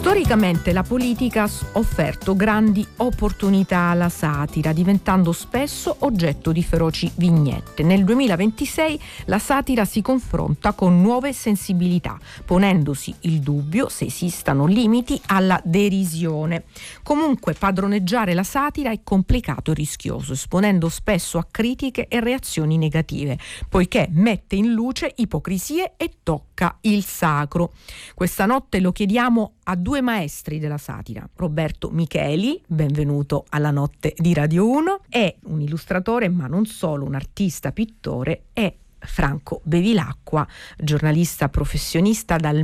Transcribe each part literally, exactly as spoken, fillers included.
Storicamente la politica ha offerto grandi opportunità alla satira, diventando spesso oggetto di feroci vignette. Nel duemilaventisei la satira si confronta con nuove sensibilità, ponendosi il dubbio se esistano limiti alla derisione. Comunque padroneggiare la satira è complicato e rischioso, esponendo spesso a critiche e reazioni negative, poiché mette in luce ipocrisie e tocca il sacro. Questa notte lo chiediamo a due maestri della satira. Roberto Micheli, benvenuto alla Notte di Radio uno, è un illustratore, ma non solo, un artista, pittore, e Franco Bevilacqua, giornalista professionista dal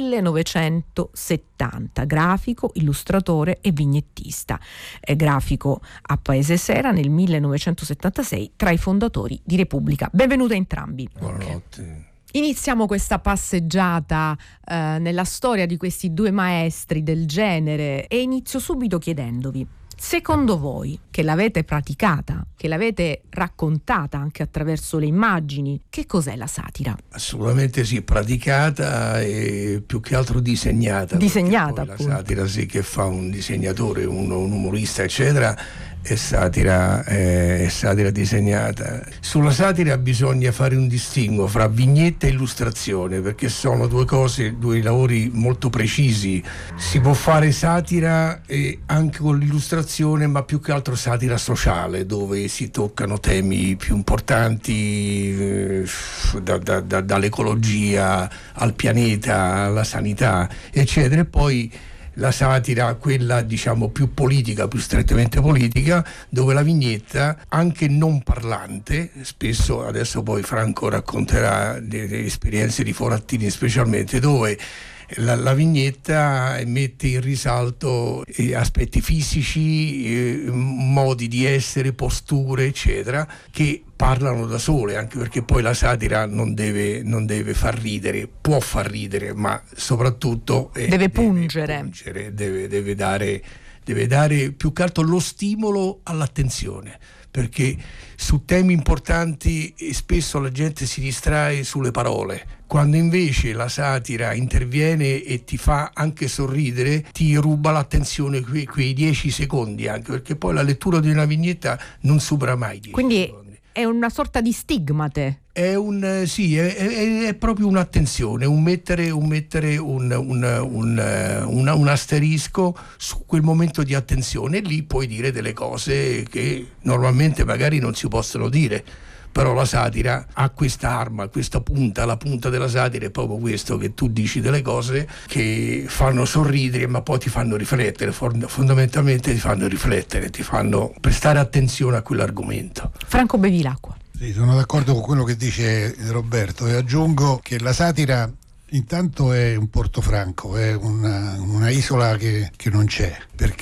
millenovecentosettanta, grafico, illustratore e vignettista. È grafico a Paese Sera nel millenovecentosettantasei, tra i fondatori di Repubblica. Benvenuti a entrambi. Buonanotte. Iniziamo questa passeggiata eh, nella storia di questi due maestri del genere e inizio subito chiedendovi: secondo voi, che l'avete praticata, che l'avete raccontata anche attraverso le immagini, che cos'è la satira? Assolutamente sì, praticata e più che altro disegnata. Disegnata, la satira sì che fa un disegnatore, un, un umorista, eccetera. È satira, è satira disegnata. Sulla satira bisogna fare un distinguo fra vignetta e illustrazione, perché sono due cose, due lavori molto precisi. Si può fare satira eh, anche con l'illustrazione, ma più che altro satira sociale, dove si toccano temi più importanti, eh, da, da, da, dall'ecologia al pianeta, alla sanità, eccetera. E poi la satira, quella diciamo più politica, più strettamente politica, dove la vignetta, anche non parlante, spesso, adesso poi Franco racconterà delle esperienze di Forattini specialmente, dove la, la vignetta mette in risalto eh, aspetti fisici, eh, modi di essere, posture, eccetera, che parlano da sole, anche perché poi la satira non deve, non deve far ridere, può far ridere, ma soprattutto eh, deve pungere, deve, pungere deve, deve, dare, deve dare più che altro lo stimolo all'attenzione, perché su temi importanti spesso la gente si distrae sulle parole, quando invece la satira interviene e ti fa anche sorridere, ti ruba l'attenzione quei, quei dieci secondi, anche perché poi la lettura di una vignetta non supera mai dieci Quindi secondi. È una sorta di stigmate. È un sì, è, è, è proprio un'attenzione, un mettere, un, mettere un, un, un, un, un asterisco su quel momento di attenzione, e lì puoi dire delle cose che normalmente magari non si possono dire. Però la satira ha questa arma, questa punta, la punta della satira è proprio questo, che tu dici delle cose che fanno sorridere ma poi ti fanno riflettere, fondamentalmente ti fanno riflettere, ti fanno prestare attenzione a quell'argomento. Franco Bevilacqua. Sì, sono d'accordo con quello che dice Roberto e aggiungo che la satira intanto è un portofranco, è una, una isola che, che non c'è,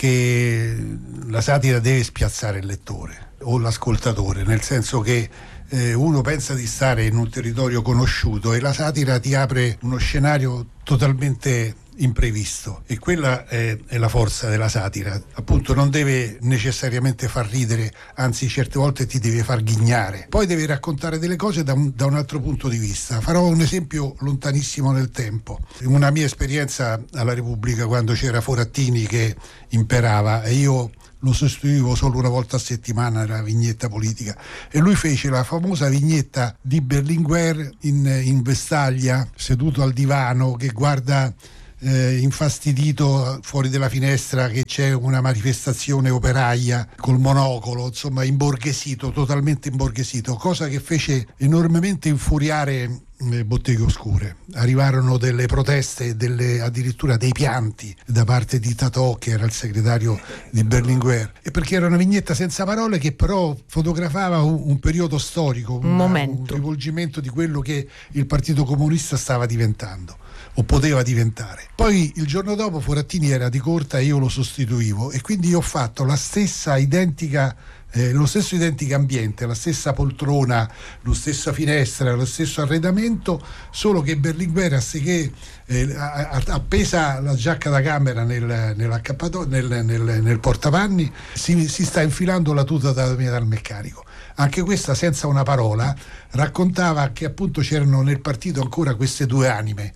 perché la satira deve spiazzare il lettore o l'ascoltatore, nel senso che Eh, uno pensa di stare in un territorio conosciuto e la satira ti apre uno scenario totalmente imprevisto, e quella è, è la forza della satira. Appunto, non deve necessariamente far ridere, anzi certe volte ti deve far ghignare, poi deve raccontare delle cose da un, da un altro punto di vista. Farò un esempio lontanissimo nel tempo, una mia esperienza alla Repubblica, quando c'era Forattini che imperava e io lo sostituivo solo una volta a settimana nella vignetta politica, e lui fece la famosa vignetta di Berlinguer in, in vestaglia, seduto al divano, che guarda eh, infastidito fuori dalla finestra che c'è una manifestazione operaia, col monocolo, insomma imborghesito, totalmente imborghesito, cosa che fece enormemente infuriare Botteghe Oscure. Arrivarono delle proteste, delle, addirittura dei pianti da parte di Tatò, che era il segretario di Berlinguer, e perché era una vignetta senza parole che però fotografava un, un periodo storico, un, una, momento. un rivolgimento di quello che il Partito Comunista stava diventando o poteva diventare. Poi il giorno dopo Forattini era di corta e io lo sostituivo, e quindi io ho fatto la stessa identica Eh, lo stesso identico ambiente, la stessa poltrona, lo stessa finestra, lo stesso arredamento, solo che Berlinguer, anziché eh, appesa la giacca da camera nel, nell'accappatoio, nel, nel, nel portapanni, si, si sta infilando la tuta da metalmeccanico. Anche questa senza una parola raccontava che appunto c'erano nel partito ancora queste due anime,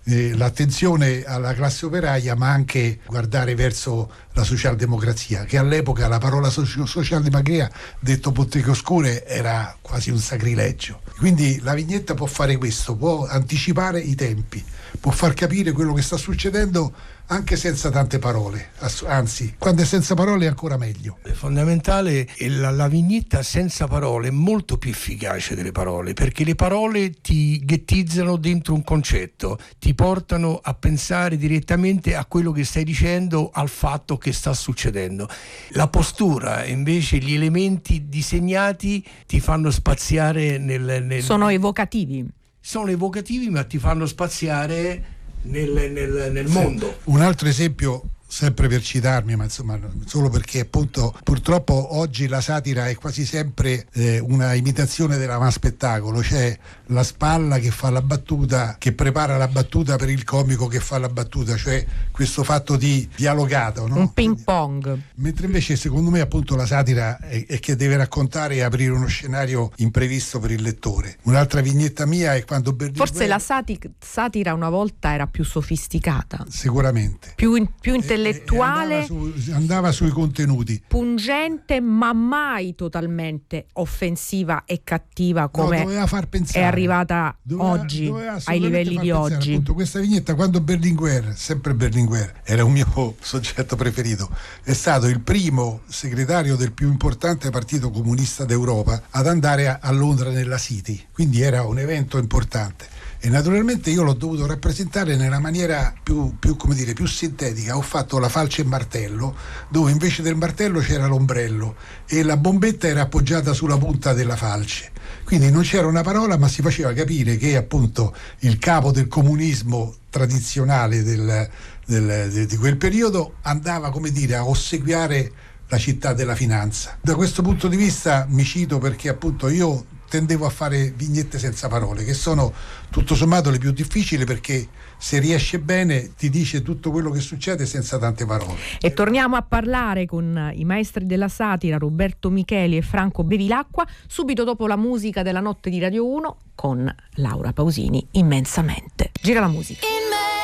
eh, l'attenzione alla classe operaia, ma anche guardare verso la socialdemocrazia, che all'epoca la parola soci- socialdemocrazia, detto botteghe oscure, era quasi un sacrilegio. Quindi la vignetta può fare questo, può anticipare i tempi, può far capire quello che sta succedendo anche senza tante parole, anzi, quando è senza parole è ancora meglio. È fondamentale, e la, la vignetta senza parole è molto più efficace delle parole, perché le parole ti ghettizzano dentro un concetto, ti portano a pensare direttamente a quello che stai dicendo, al fatto che sta succedendo. La postura, invece, gli elementi disegnati ti fanno spaziare nel... nel sono evocativi. Sono evocativi, ma ti fanno spaziare nel, nel, nel mondo. Un altro esempio, sempre per citarmi, ma insomma solo perché appunto purtroppo oggi la satira è quasi sempre eh, una imitazione dell'avanspettacolo, c'è la spalla che fa la battuta, che prepara la battuta per il comico che fa la battuta, cioè questo fatto di dialogato, no? Un ping pong. Mentre invece secondo me appunto la satira è, è che deve raccontare e aprire uno scenario imprevisto per il lettore. Un'altra vignetta mia è quando Berlinguer... Forse la sati- satira una volta era più sofisticata, sicuramente più, in, più intellettuale, e, e andava, su, andava sui contenuti, pungente, ma mai totalmente offensiva e cattiva come no, doveva far pensare, è arrivata doveva, oggi doveva ai livelli di pensare, oggi. Appunto, questa vignetta, quando Berlinguer, sempre Berlinguer, era un mio soggetto preferito, è stato il primo segretario del più importante partito comunista d'Europa ad andare a, a Londra nella City, quindi era un evento importante. E naturalmente io l'ho dovuto rappresentare nella maniera più, più, come dire, più sintetica. Ho fatto la falce e martello, dove invece del martello c'era l'ombrello e la bombetta era appoggiata sulla punta della falce. Quindi non c'era una parola, ma si faceva capire che appunto il capo del comunismo tradizionale del, del, de, di quel periodo andava, come dire, a ossequiare la città della finanza. Da questo punto di vista mi cito perché appunto io tendevo a fare vignette senza parole, che sono tutto sommato le più difficili, perché se riesce bene ti dice tutto quello che succede senza tante parole. E torniamo a parlare con i maestri della satira Roberto Micheli e Franco Bevilacqua subito dopo la musica della notte di Radio uno con Laura Pausini, Immensamente. Gira la musica.